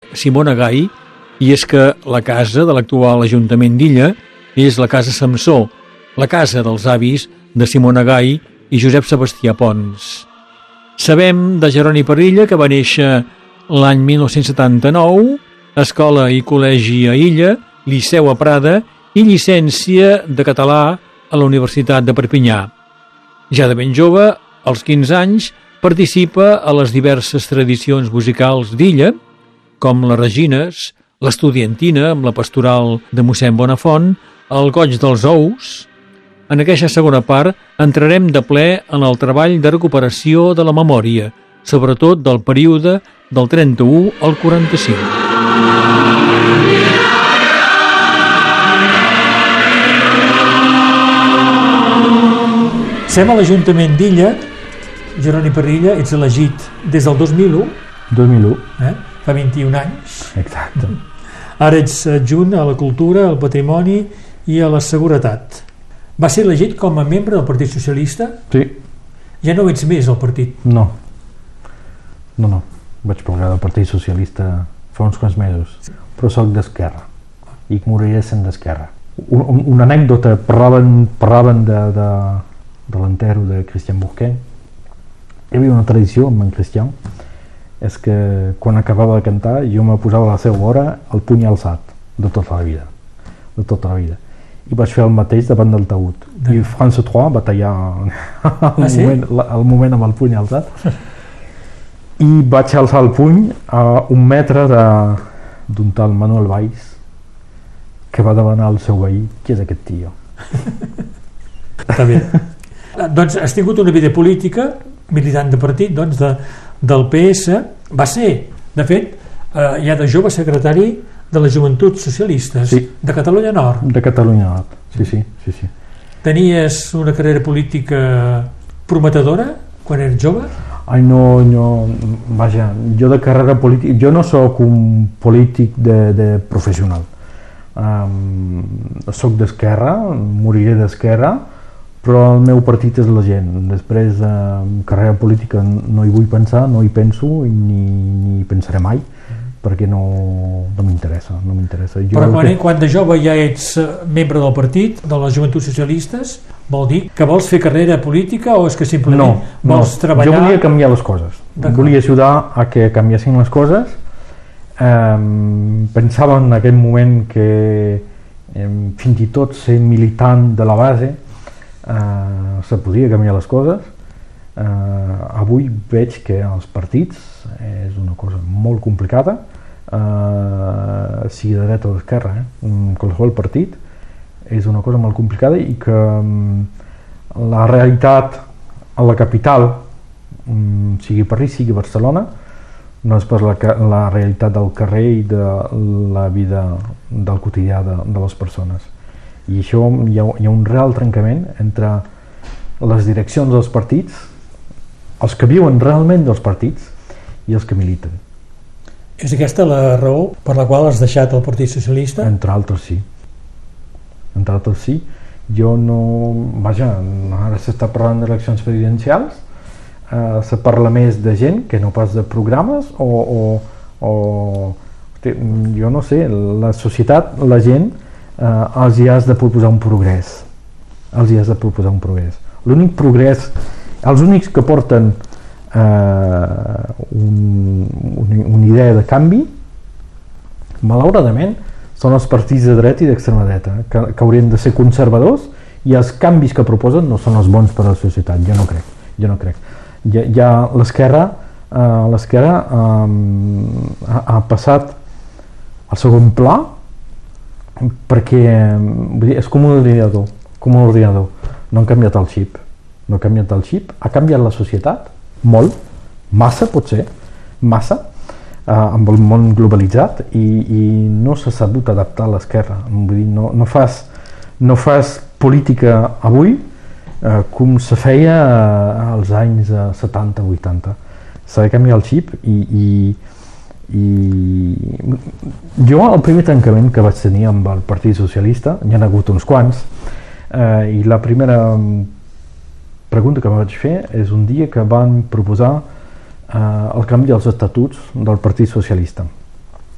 Simona Gai, i és que la casa de l'actual Ajuntament d'Illa és la Casa Samsó, la casa dels avis de Simona Gai i Josep Sebastià Pons. Sabem de Jeroni Parrilla que va néixer l'any 1979, escola i col·legi a Illa, liceu a Prada i llicència de català a la Universitat de Perpinyà. Ja de ben jove, als 15 anys, participa a les diverses tradicions musicals d'Illa, com les Regines, l'Estudiantina amb la pastoral de mossèn Bonafont, el Goig dels Ous. En aquesta segona part entrarem de ple en el treball de recuperació de la memòria, sobretot del període del 31 al 45. Sem a l'Ajuntament d'Illa. Jeroni Parrilla, ets elegit des del 2001. 2001. Fa 21 anys. Exacte. Ara ets adjunt a la cultura, al patrimoni i a la seguretat. Va ser elegit com a membre del Partit Socialista? Sí. Ja no ets més al partit? No. Vaig plegar del Partit Socialista fa uns quants mesos. Però soc d'esquerra. I moriré sent d'esquerra. Una anècdota, parlaven de l'entero de Christian Bourquet. Hi havia una tradició amb en Christian, és que quan acabava de cantar jo me posava a la seva vora el puny alçat de tota la vida, i vaig fer el mateix davant del taüt, i François III va tallar el moment amb el puny alçat i vaig alçar el puny a 1 metre d'un tal Manuel Valls, que va demanar al seu veí: qui és aquest tio? Està bé. Doncs has tingut una vida política, militant de partit, doncs del PS. Va ser, de fet, ja de jove secretari de les Joventuts Socialistes, sí, de Catalunya Nord. De Catalunya Nord, sí. Tenies una carrera política prometedora quan eres jove? Ai, no, vaja, jo de carrera política, jo no sóc un polític de professional. Soc d'esquerra, moriré d'esquerra, però el meu partit és la gent. Després, carrera política no hi vull pensar, no hi penso ni pensaré mai, perquè no m'interessa. Però quan de jove ja ets membre del partit, de les Joventuts Socialistes, vol dir que vols fer carrera política o és que simplement vols treballar? Jo volia canviar les coses, volia ajudar a que canviessin les coses. Pensava en aquell moment que fins i tot ser militant de la base se podia canviar les coses. Avui veig que els partits és una cosa molt complicada, sigui de dreta o d'esquerra, qualsevol partit és una cosa molt complicada, i que la realitat a la capital, sigui París, sigui Barcelona, no és pas la realitat del carrer i de la vida del quotidià de les persones. I això hi ha un real trencament entre les direccions dels partits, els que viuen realment dels partits, i els que militen. És aquesta la raó per la qual has deixat el Partit Socialista? Entre altres sí. Jo no... Vaja, ara s'està parlant d'eleccions presidencials, se parla més de gent que no pas de programes jo no sé, la societat, la gent, els hi has de proposar un progrés. L'únic progrés, els únics que porten una idea de canvi, malauradament, són els partits de dreta i d'extrema dreta, que haurien de ser conservadors, i els canvis que proposen no són els bons per a la societat. Jo no crec. Ja l'esquerra ha passat al segon pla, perquè és com un ordinador. No han canviat el xip, ha canviat la societat molt, massa potser, amb el món globalitzat, i no s'ha sabut adaptar a l'esquerra. Vull dir, no fas política avui com se feia als anys 70-80. S'ha de canviar el xip, i jo el primer tancament que vaig tenir amb el Partit Socialista, n'hi ha hagut uns quants, i la primera pregunta que em vaig fer és un dia que van proposar el canvi dels estatuts del Partit Socialista.